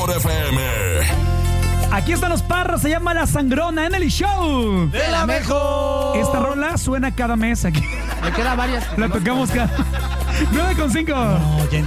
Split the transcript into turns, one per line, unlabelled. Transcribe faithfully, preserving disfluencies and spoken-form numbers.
mejor F M.
Aquí están los Parras, se llama La Sangrona en el show
de la mejor.
Esta rola suena cada mes aquí.
Me queda varias.
La tocamos cada... nueve con cinco.
No, ya